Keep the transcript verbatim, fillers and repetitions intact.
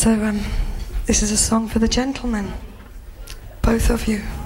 So um, this is a song for the gentlemen, both of you.